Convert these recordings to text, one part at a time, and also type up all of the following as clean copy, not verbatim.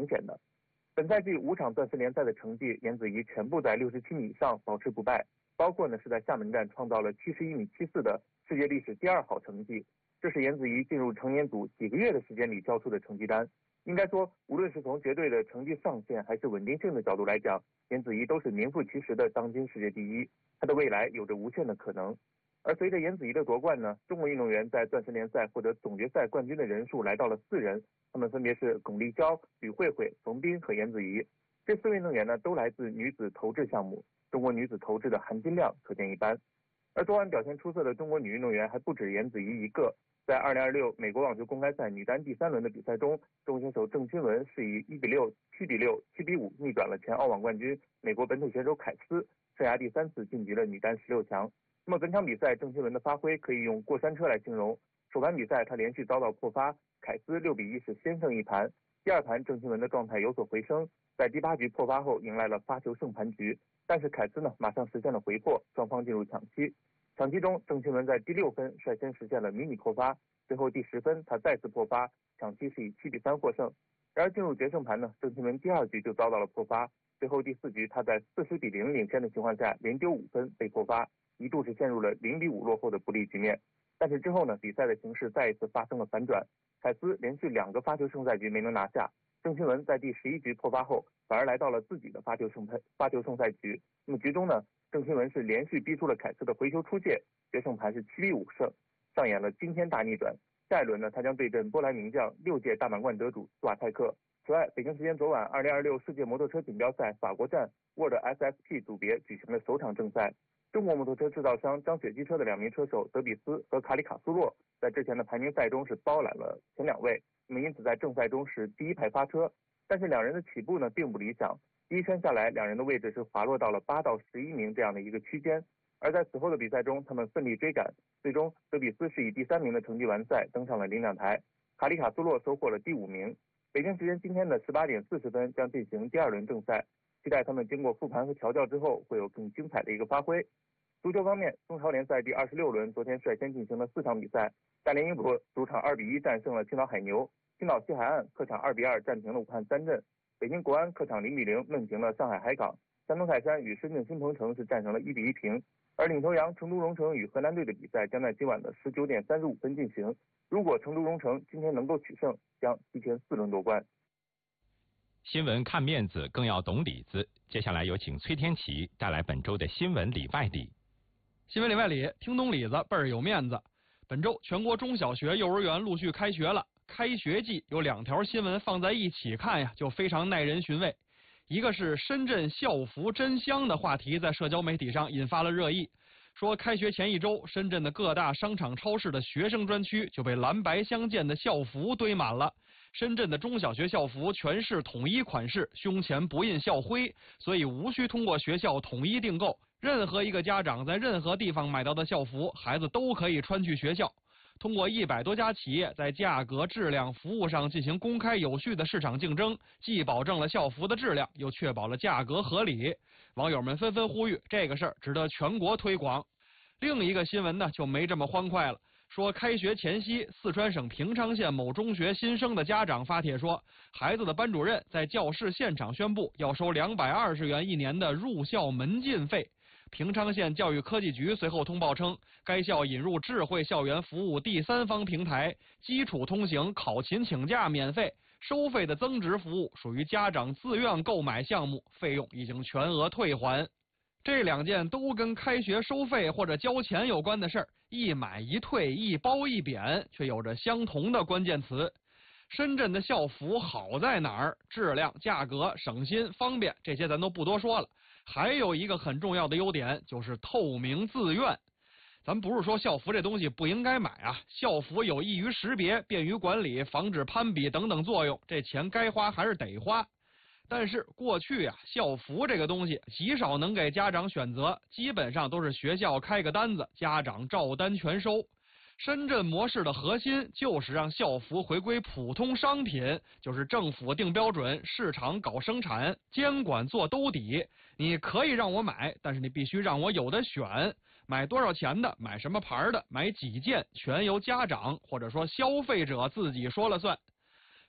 显的。本赛季5场钻石联赛的成绩，颜子怡全部在67米以上保持不败，包括是在厦门站创造了71米74的世界历史第2好成绩。这是颜子怡进入成年组几个月的时间里交出的成绩单。应该说，无论是从绝对的成绩上限还是稳定性的角度来讲，颜子怡都是名副其实的当今世界第一，她的未来有着无限的可能。而随着颜子怡的夺冠呢，中国运动员在钻石联赛获得总决赛冠军的人数来到了4人，他们分别是巩立姣、吕慧慧、冯彬和颜子怡。这4位运动员呢，都来自女子投掷项目，中国女子投掷的含金量可见一斑。而昨晚表现出色的中国女运动员还不止颜子怡一个。在2026美国网球公开赛女单第3轮的比赛中，中国选手郑钦文是以1比6、7比6、7比5逆转了前澳网冠军美国本土选手凯斯，生涯第3次晋级了女单16强。那么本场比赛郑钦文的发挥可以用过山车来形容。首盘比赛他连续遭到破发，凯斯6比1是先胜一盘。第2盘郑钦文的状态有所回升，在第8局破发后迎来了发球胜盘局，但是凯斯呢马上实现了回破，双方进入抢七。抢七中，郑钦文在第6分率先实现了迷你破发，最后第10分他再次破发，抢七是以7比3获胜。然而进入决胜盘呢，郑钦文第2局就遭到了破发，最后第4局他在40比0领先的情况下连丢5分被破发，一度是陷入了0比5落后的不利局面。但是之后呢，比赛的形势再一次发生了反转，凯斯连续2个发球胜赛局没能拿下，郑钦文在第11局破发后反而来到了自己的发球胜赛局。那么局中呢，郑钦文是连续逼出了凯斯的回球出界，决胜盘是7比5胜，上演了惊天大逆转。下一轮呢，他将对阵波兰名将6届大满贯得主斯瓦泰克。此外，北京时间昨晚2026世界摩托车锦标赛法国站 World SSP 组别举行了首场正赛，中国摩托车制造商张雪机车的2名车手德比斯和卡里卡苏洛在之前的排名赛中是包揽了前2位，那么因此在正赛中是第一排发车，但是2人的起步呢并不理想，第一圈下来2人的位置是滑落到了8到11名这样的一个区间。而在此后的比赛中，他们奋力追赶，最终德比斯是以第3名的成绩完赛，登上了领奖台，卡里卡苏洛收获了第5名。北京时间今天的18点40分将进行第2轮正赛，期待他们经过复盘和调教之后会有更精彩的一个发挥。足球方面，中超联赛第26轮昨天率先进行了4场比赛，大连英博主场2比1战胜了青岛海牛，青岛西海岸客场2比2战平了武汉三镇，北京国安客场0比0闷平了上海海港，山东泰山与深圳新鹏城是战成了1比1平。而领头羊成都蓉城与河南队的比赛将在今晚的19点35分进行，如果成都蓉城今天能够取胜，将提前4轮夺冠。 新闻看面子，更要懂里子。接下来有请崔天琪带来本周的新闻里外里。 新闻里外里，听懂里子倍儿有面子。本周全国中小学、幼儿园陆续开学了，开学季有2条新闻放在一起看呀，就非常耐人寻味。一个是深圳校服真香的话题在社交媒体上引发了热议，说开学前1周，深圳的各大商场超市的学生专区就被蓝白相间的校服堆满了。深圳的中小学校服全是统一款式，胸前不印校徽，所以无需通过学校统一订购，任何一个家长在任何地方买到的校服，孩子都可以穿去学校。通过100多家企业在价格、质量、服务上进行公开有序的市场竞争，既保证了校服的质量，又确保了价格合理。网友们纷纷呼吁，这个事儿值得全国推广。另一个新闻呢，就没这么欢快了。说开学前夕，四川省平昌县某中学新生的家长发帖说，孩子的班主任在教室现场宣布要收220元1年的入校门禁费。平昌县教育科技局随后通报称，该校引入智慧校园服务第三方平台，基础通行、考勤请假免费，收费的增值服务属于家长自愿购买项目，费用已经全额退还。这2件都跟开学收费或者交钱有关的事儿，一买一退，一褒一贬，却有着相同的关键词。深圳的校服好在哪儿？质量、价格、省心、方便，这些咱都不多说了。还有一个很重要的优点，就是透明自愿。咱不是说校服这东西不应该买啊，校服有易于识别、便于管理、防止攀比等等作用，这钱该花还是得花。但是过去啊，校服这个东西极少能给家长选择，基本上都是学校开个单子，家长照单全收。深圳模式的核心就是让校服回归普通商品，就是政府定标准，市场搞生产，监管做兜底。你可以让我买，但是你必须让我有的选，买多少钱的，买什么牌的，买几件，全由家长或者说消费者自己说了算。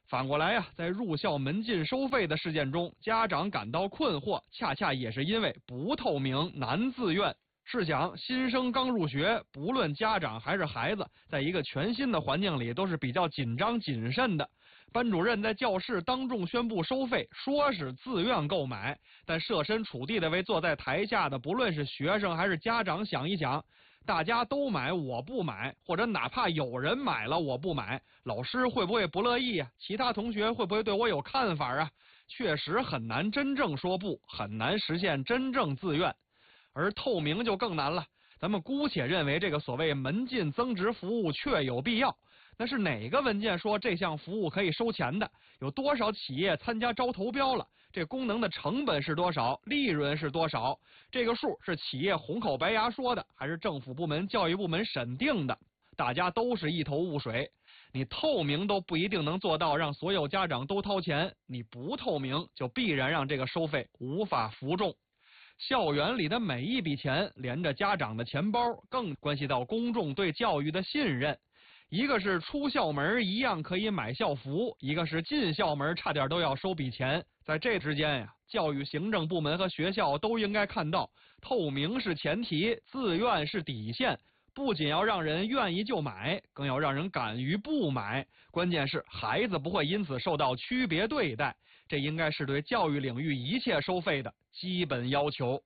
反过来呀，在入校门禁收费的事件中，家长感到困惑，恰恰也是因为不透明、难自愿。试想，新生刚入学，不论家长还是孩子，在一个全新的环境里，都是比较紧张谨慎的。班主任在教室当众宣布收费，说是自愿购买，但设身处地的为坐在台下的不论是学生还是家长想一想，大家都买我不买，或者哪怕有人买了我不买，老师会不会不乐意啊？其他同学会不会对我有看法啊？确实很难真正说不，很难实现真正自愿。而透明就更难了，咱们姑且认为这个所谓门禁增值服务确有必要，那是哪个文件说这项服务可以收钱的？有多少企业参加招投标了？这功能的成本是多少？利润是多少？这个数是企业红口白牙说的，还是政府部门、教育部门审定的？大家都是一头雾水。你透明都不一定能做到让所有家长都掏钱，你不透明就必然让这个收费无法服众。校园里的每一笔钱连着家长的钱包，更关系到公众对教育的信任。一个是出校门一样可以买校服，一个是进校门差点都要收笔钱。在这之间呀，教育行政部门和学校都应该看到，透明是前提，自愿是底线。不仅要让人愿意就买，更要让人敢于不买。关键是孩子不会因此受到区别对待，这应该是对教育领域一切收费的基本要求。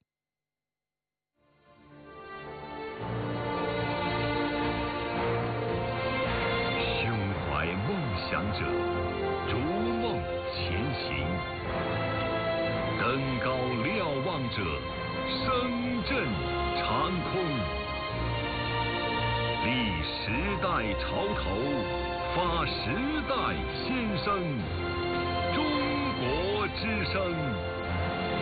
胸怀梦想者，逐梦前行；登高瞭望者，声震长空。立时代潮头，发时代先声。中国之声。